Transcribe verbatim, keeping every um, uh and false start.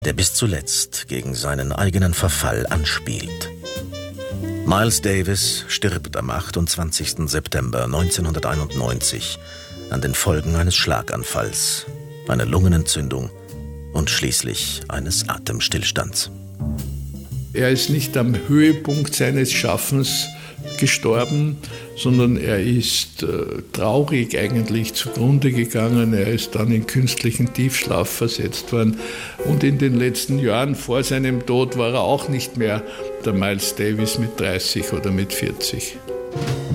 der bis zuletzt gegen seinen eigenen Verfall anspielt. Miles Davis stirbt am achtundzwanzigsten September neunzehnhunderteinundneunzig an den Folgen eines Schlaganfalls, einer Lungenentzündung und schließlich eines Atemstillstands. Er ist nicht am Höhepunkt seines Schaffens gestorben, sondern er ist äh, traurig eigentlich zugrunde gegangen. Er ist dann in künstlichen Tiefschlaf versetzt worden. Und in den letzten Jahren vor seinem Tod war er auch nicht mehr der Miles Davis mit dreißig oder mit vierzig.